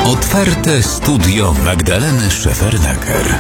Otwarte studio Magdaleny Szefernaker.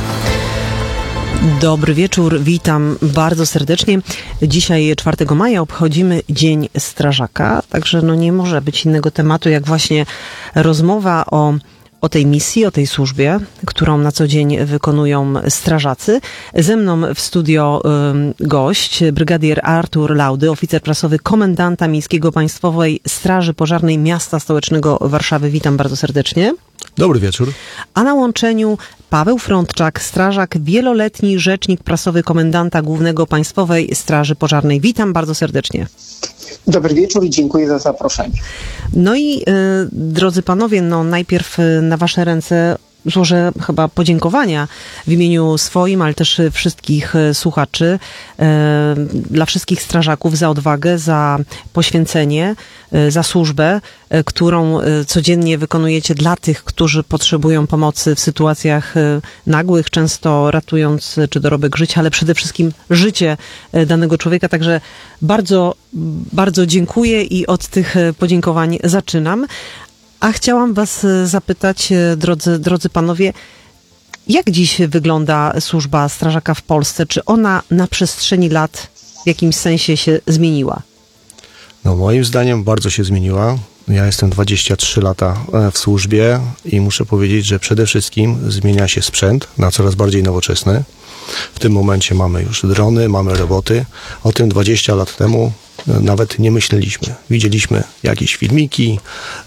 Dobry wieczór, witam bardzo serdecznie. Dzisiaj 4 maja obchodzimy Dzień Strażaka, także nie może być innego tematu jak właśnie rozmowa o tej misji, o tej służbie, którą na co dzień wykonują strażacy. Ze mną w studio gość, brygadier Artur Laudy, oficer prasowy komendanta miejskiego Państwowej Straży Pożarnej Miasta Stołecznego Warszawy. Witam bardzo serdecznie. Dobry wieczór. A na łączeniu Paweł Frądczak, strażak, wieloletni rzecznik prasowy komendanta głównego Państwowej Straży Pożarnej. Witam bardzo serdecznie. Dobry wieczór i dziękuję za zaproszenie. No i drodzy panowie, najpierw na wasze ręce złożę chyba podziękowania w imieniu swoim, ale też wszystkich słuchaczy, dla wszystkich strażaków za odwagę, za poświęcenie, za służbę, którą codziennie wykonujecie dla tych, którzy potrzebują pomocy w sytuacjach nagłych, często ratując czy dorobek życia, ale przede wszystkim życie danego człowieka. Także bardzo, bardzo dziękuję i od tych podziękowań zaczynam. A chciałam was zapytać, drodzy panowie, jak dziś wygląda służba strażaka w Polsce? Czy ona na przestrzeni lat w jakimś sensie się zmieniła? Moim zdaniem bardzo się zmieniła. Ja jestem 23 lata w służbie i muszę powiedzieć, że przede wszystkim zmienia się sprzęt na coraz bardziej nowoczesny. W tym momencie mamy już drony, mamy roboty. O tym 20 lat temu nawet nie myśleliśmy. Widzieliśmy jakieś filmiki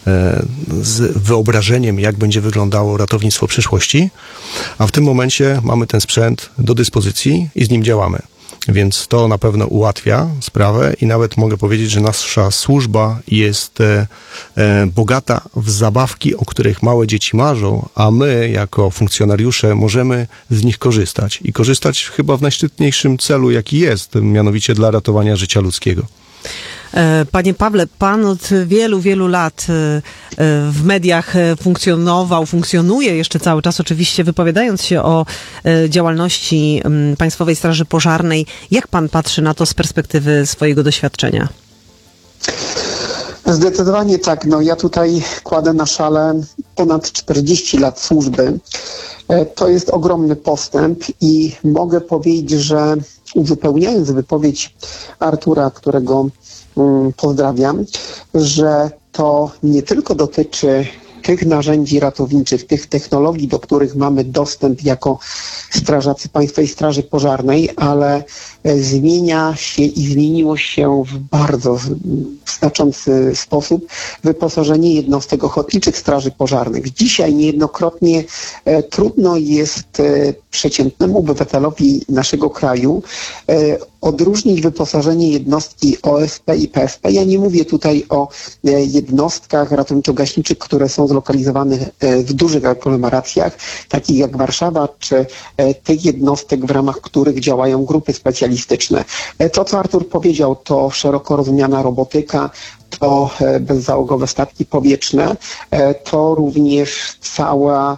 z wyobrażeniem, jak będzie wyglądało ratownictwo przyszłości, a w tym momencie mamy ten sprzęt do dyspozycji i z nim działamy. Więc to na pewno ułatwia sprawę i nawet mogę powiedzieć, że nasza służba jest bogata w zabawki, o których małe dzieci marzą, a my jako funkcjonariusze możemy z nich korzystać. I korzystać chyba w najszczytniejszym celu, jaki jest, mianowicie dla ratowania życia ludzkiego. Panie Pawle, pan od wielu, wielu lat w mediach funkcjonuje jeszcze cały czas, oczywiście wypowiadając się o działalności Państwowej Straży Pożarnej. Jak pan patrzy na to z perspektywy swojego doświadczenia? Zdecydowanie tak. Ja tutaj kładę na szale ponad 40 lat służby. To jest ogromny postęp i mogę powiedzieć, że uzupełniając wypowiedź Artura, którego pozdrawiam, że to nie tylko dotyczy tych narzędzi ratowniczych, tych technologii, do których mamy dostęp jako strażacy Państwowej Straży Pożarnej, ale zmienia się i zmieniło się w bardzo znaczący sposób wyposażenie jednostek ochotniczych straży pożarnych. Dzisiaj niejednokrotnie trudno jest przeciętnemu obywatelowi naszego kraju odróżnić wyposażenie jednostki OSP i PSP. Ja nie mówię tutaj o jednostkach ratowniczo-gaśniczych, które są zlokalizowane w dużych aglomeracjach, takich jak Warszawa, czy tych jednostek, w ramach których działają grupy specjalistyczne. To, co Artur powiedział, to szeroko rozumiana robotyka, to bezzałogowe statki powietrzne, to również cała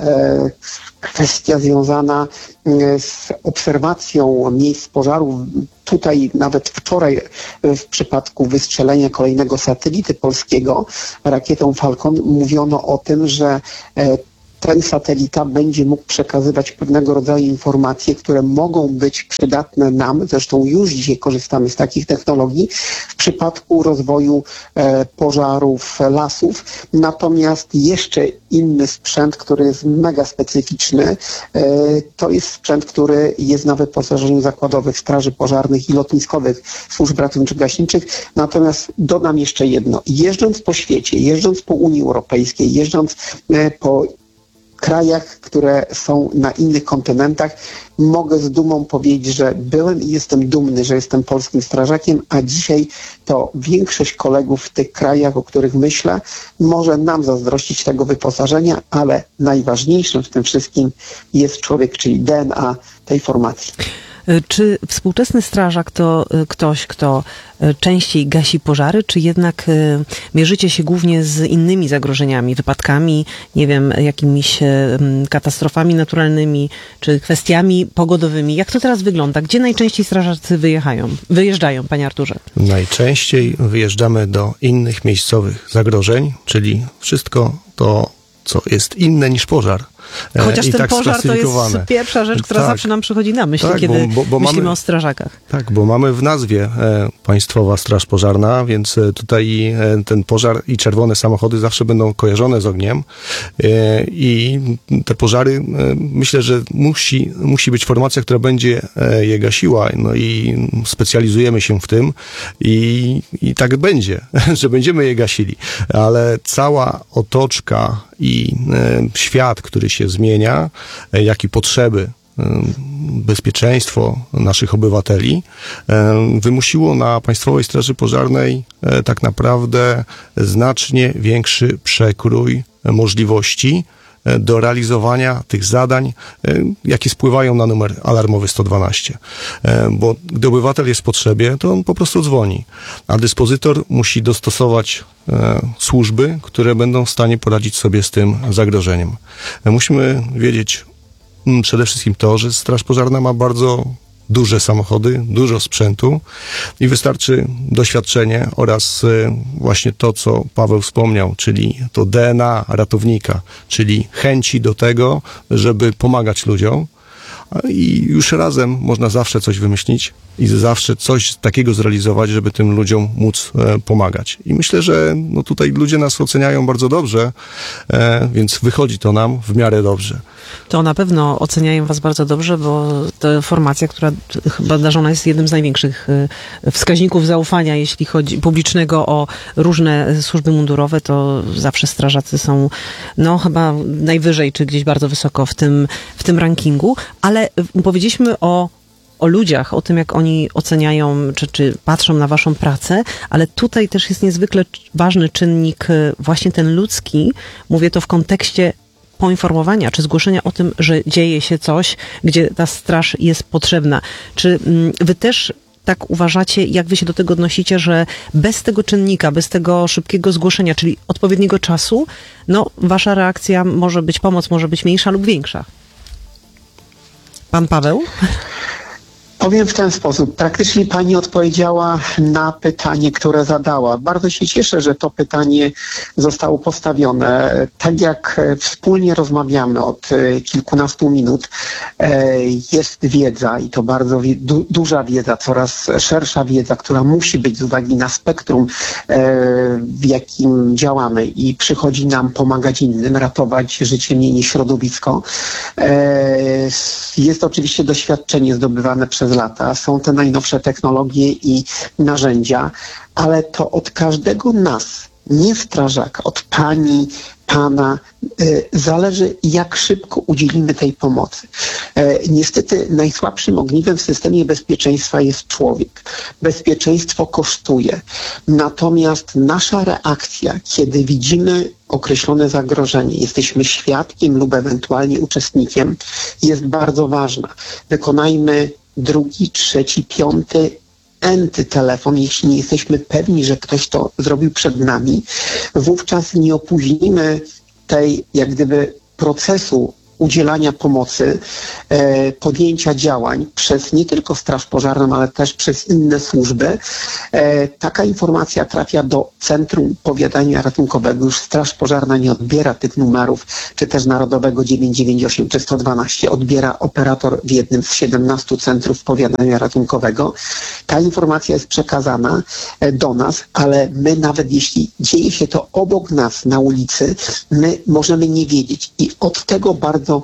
kwestia związana z obserwacją miejsc pożarów. Tutaj nawet wczoraj w przypadku wystrzelenia kolejnego satelity polskiego rakietą Falcon mówiono o tym, że ten satelita będzie mógł przekazywać pewnego rodzaju informacje, które mogą być przydatne nam, zresztą już dzisiaj korzystamy z takich technologii, w przypadku rozwoju pożarów lasów. Natomiast jeszcze inny sprzęt, który jest mega specyficzny, to jest sprzęt, który jest na wyposażeniu zakładowych straży pożarnych i lotniskowych służb ratowniczo-gaśniczych. Natomiast dodam jeszcze jedno. Jeżdżąc po świecie, jeżdżąc po Unii Europejskiej, jeżdżąc po krajach, które są na innych kontynentach, mogę z dumą powiedzieć, że byłem i jestem dumny, że jestem polskim strażakiem, a dzisiaj to większość kolegów w tych krajach, o których myślę, może nam zazdrościć tego wyposażenia, ale najważniejszym w tym wszystkim jest człowiek, czyli DNA tej formacji. Czy współczesny strażak to ktoś, kto częściej gasi pożary, czy jednak mierzycie się głównie z innymi zagrożeniami, wypadkami, nie wiem, jakimiś katastrofami naturalnymi, czy kwestiami pogodowymi? Jak to teraz wygląda? Gdzie najczęściej strażacy wyjeżdżają, panie Arturze? Najczęściej wyjeżdżamy do innych miejscowych zagrożeń, czyli wszystko to co jest inne niż pożar. Chociaż I ten tak pożar to jest sklasyfikowane. pierwsza rzecz, która Tak. zawsze nam przychodzi na myśl, Tak, kiedy bo myślimy mamy- o strażakach. Tak, bo mamy w nazwie Państwowa Straż Pożarna, więc tutaj ten pożar i czerwone samochody zawsze będą kojarzone z ogniem i te pożary, myślę, że musi być formacja, która będzie je gasiła, no i specjalizujemy się w tym i tak będzie, że będziemy je gasili, ale cała otoczka i świat, który się zmienia, jak i potrzeby, bezpieczeństwo naszych obywateli wymusiło na Państwowej Straży Pożarnej tak naprawdę znacznie większy przekrój możliwości do realizowania tych zadań, jakie spływają na numer alarmowy 112. Bo gdy obywatel jest w potrzebie, to on po prostu dzwoni, a dyspozytor musi dostosować służby, które będą w stanie poradzić sobie z tym zagrożeniem. Musimy wiedzieć przede wszystkim to, że Straż Pożarna ma bardzo duże samochody, dużo sprzętu i wystarczy doświadczenie oraz właśnie to, co Paweł wspomniał, czyli to DNA ratownika, czyli chęci do tego, żeby pomagać ludziom. I już razem można zawsze coś wymyślić i zawsze coś takiego zrealizować, żeby tym ludziom móc pomagać. I myślę, że no tutaj ludzie nas oceniają bardzo dobrze, więc wychodzi to nam w miarę dobrze. To na pewno oceniają was bardzo dobrze, bo to formacja, która chyba darzona jest jednym z największych wskaźników zaufania, jeśli chodzi publicznego o różne służby mundurowe, to zawsze strażacy są no chyba najwyżej, czy gdzieś bardzo wysoko w tym rankingu, ale powiedzieliśmy o ludziach, o tym, jak oni oceniają, czy patrzą na waszą pracę, ale tutaj też jest niezwykle ważny czynnik, właśnie ten ludzki, mówię to w kontekście poinformowania, czy zgłoszenia o tym, że dzieje się coś, gdzie ta straż jest potrzebna. Czy wy też tak uważacie, jak wy się do tego odnosicie, że bez tego czynnika, bez tego szybkiego zgłoszenia, czyli odpowiedniego czasu, no wasza reakcja może być, pomoc może być mniejsza lub większa? Pan Paweł? Powiem w ten sposób. Praktycznie pani odpowiedziała na pytanie, które zadała. Bardzo się cieszę, że to pytanie zostało postawione. Tak jak wspólnie rozmawiamy od kilkunastu minut, jest wiedza i to bardzo duża wiedza, coraz szersza wiedza, która musi być z uwagi na spektrum, w jakim działamy i przychodzi nam pomagać innym, ratować życie, mienie, środowisko. Jest oczywiście doświadczenie zdobywane przez lata, są te najnowsze technologie i narzędzia, ale to od każdego nas, nie strażaka, od pani, pana, zależy, jak szybko udzielimy tej pomocy. Niestety najsłabszym ogniwem w systemie bezpieczeństwa jest człowiek. Bezpieczeństwo kosztuje. Natomiast nasza reakcja, kiedy widzimy określone zagrożenie, jesteśmy świadkiem lub ewentualnie uczestnikiem, jest bardzo ważna. Wykonajmy drugi, trzeci, piąty telefon, jeśli nie jesteśmy pewni, że ktoś to zrobił przed nami, wówczas nie opóźnimy tej jak gdyby procesu udzielania pomocy, podjęcia działań przez nie tylko Straż Pożarną, ale też przez inne służby. Taka informacja trafia do Centrum Powiadamia Ratunkowego. Już Straż Pożarna nie odbiera tych numerów, czy też Narodowego 998 czy 112. Odbiera operator w jednym z 17 Centrów Powiadamia Ratunkowego. Ta informacja jest przekazana do nas, ale my nawet jeśli dzieje się to obok nas na ulicy, my możemy nie wiedzieć. I od tego bardzo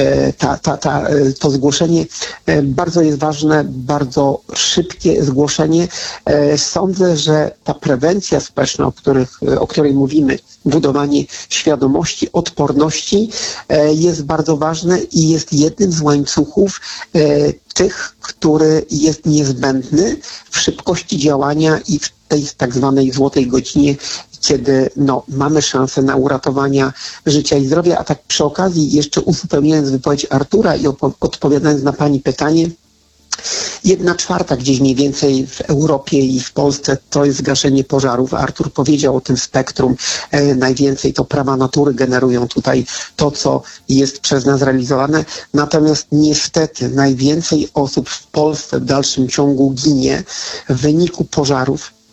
to zgłoszenie bardzo jest ważne, bardzo szybkie zgłoszenie. Sądzę, że ta prewencja społeczna, o której mówimy, budowanie świadomości, odporności jest bardzo ważne i jest jednym z łańcuchów tych, który jest niezbędny w szybkości działania i w tej tak zwanej złotej godzinie, kiedy mamy szansę na uratowanie życia i zdrowia. A tak przy okazji, jeszcze uzupełniając wypowiedź Artura i odpowiadając na pani pytanie, 1/4 gdzieś mniej więcej w Europie i w Polsce to jest gaszenie pożarów. Artur powiedział o tym spektrum. Najwięcej to prawa natury generują tutaj to, co jest przez nas realizowane. Natomiast niestety najwięcej osób w Polsce w dalszym ciągu ginie w wyniku pożarów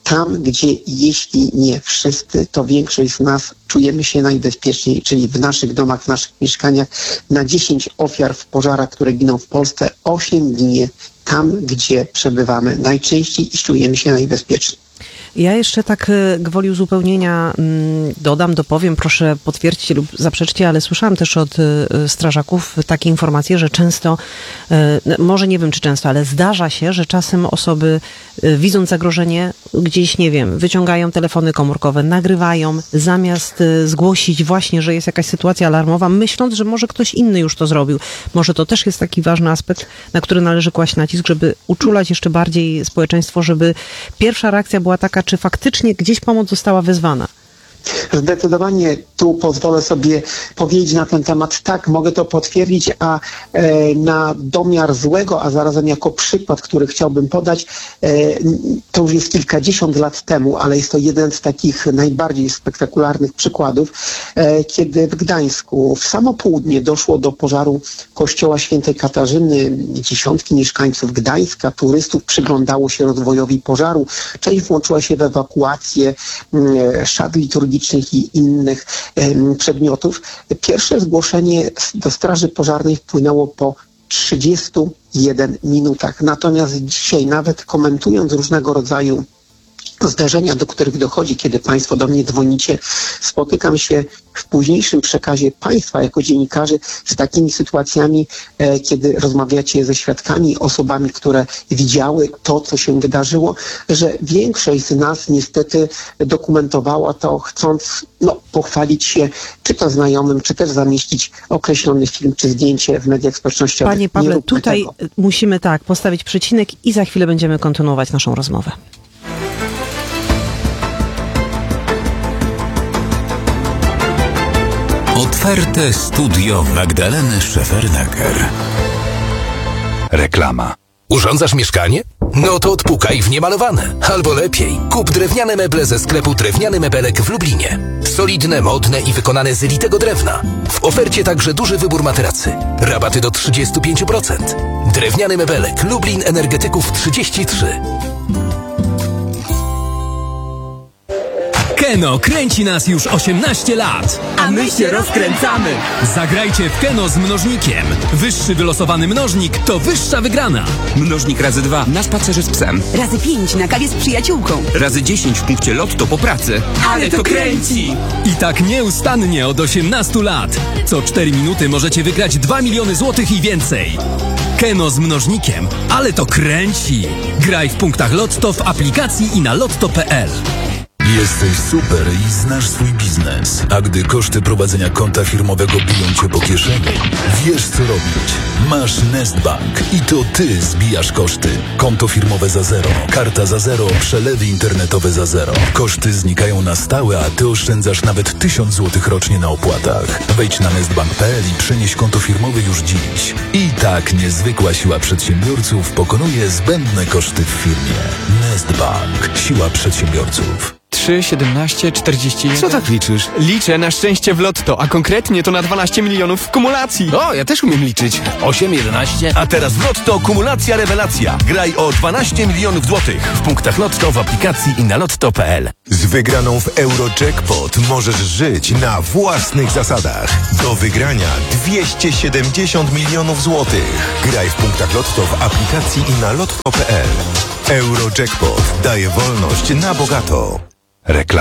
tam, gdzie jeśli nie wszyscy, to większość z nas czujemy się najbezpieczniej, czyli w naszych domach, w naszych mieszkaniach. Na 10 ofiar w pożarach, które giną w Polsce, 8 ginie tam, gdzie przebywamy najczęściej i czujemy się najbezpieczniej. Ja jeszcze tak gwoli uzupełnienia dopowiem, proszę potwierdźcie lub zaprzeczcie, ale słyszałam też od strażaków takie informacje, że często, może nie wiem czy często, ale zdarza się, że czasem osoby widząc zagrożenie gdzieś, nie wiem, wyciągają telefony komórkowe, nagrywają, zamiast zgłosić właśnie, że jest jakaś sytuacja alarmowa, myśląc, że może ktoś inny już to zrobił. Może to też jest taki ważny aspekt, na który należy kłaść nacisk, żeby uczulać jeszcze bardziej społeczeństwo, żeby pierwsza reakcja była taka, czy faktycznie gdzieś pomoc została wezwana. Zdecydowanie tu pozwolę sobie powiedzieć na ten temat. Tak, mogę to potwierdzić, a na domiar złego, a zarazem jako przykład, który chciałbym podać, to już jest kilkadziesiąt lat temu, ale jest to jeden z takich najbardziej spektakularnych przykładów, kiedy w Gdańsku w samo południe doszło do pożaru kościoła świętej Katarzyny. Dziesiątki mieszkańców Gdańska, turystów przyglądało się rozwojowi pożaru. Część włączyła się w ewakuację szat liturgicznych i innych przedmiotów. Pierwsze zgłoszenie do Straży Pożarnej wpłynęło po 31 minutach. Natomiast dzisiaj, nawet komentując różnego rodzaju zdarzenia, do których dochodzi, kiedy Państwo do mnie dzwonicie, spotykam się w późniejszym przekazie Państwa jako dziennikarzy z takimi sytuacjami, kiedy rozmawiacie ze świadkami, osobami, które widziały to, co się wydarzyło, że większość z nas niestety dokumentowała to, chcąc pochwalić się, czy to znajomym, czy też zamieścić określony film, czy zdjęcie w mediach społecznościowych. Panie Pawle, tutaj musimy postawić przecinek i za chwilę będziemy kontynuować naszą rozmowę. Otwarte studio Magdaleny Szefernaker. Reklama. Urządzasz mieszkanie? No to odpukaj w niemalowane. Albo lepiej, kup drewniane meble ze sklepu Drewniany Mebelek w Lublinie. Solidne, modne i wykonane z elitego drewna. W ofercie także duży wybór materacy. Rabaty do 35%. Drewniany Mebelek, Lublin Energetyków 33. Keno kręci nas już 18 lat. A my się rozkręcamy. Zagrajcie w Keno z mnożnikiem. Wyższy wylosowany mnożnik to wyższa wygrana. Mnożnik razy 2 na spacerze z psem. Razy 5 na kawie z przyjaciółką. Razy 10 w punkcie Lotto po pracy. Ale to kręci! I tak nieustannie od 18 lat. Co 4 minuty możecie wygrać 2 miliony złotych i więcej. Keno z mnożnikiem. Ale to kręci. Graj w punktach Lotto w aplikacji i na lotto.pl. Jesteś super i znasz swój biznes. A gdy koszty prowadzenia konta firmowego biją cię po kieszeni, wiesz co robić. Masz Nestbank i to ty zbijasz koszty. Konto firmowe za zero, karta za zero, przelewy internetowe za zero. Koszty znikają na stałe, a ty oszczędzasz nawet 1000 zł rocznie na opłatach. Wejdź na nestbank.pl i przenieś konto firmowe już dziś. I tak niezwykła siła przedsiębiorców pokonuje zbędne koszty w firmie. Nestbank. Siła przedsiębiorców. 3, 17, 41. Co tak liczysz? Liczę na szczęście w Lotto, a konkretnie to na 12 milionów w kumulacji. O, ja też umiem liczyć. 8, 11. A teraz w Lotto kumulacja rewelacja. Graj o 12 milionów złotych. W punktach Lotto, w aplikacji i na lotto.pl. Z wygraną w Eurojackpot możesz żyć na własnych zasadach. Do wygrania 270 milionów złotych. Graj w punktach Lotto, w aplikacji i na lotto.pl. Eurojackpot daje wolność na bogato. Reklama.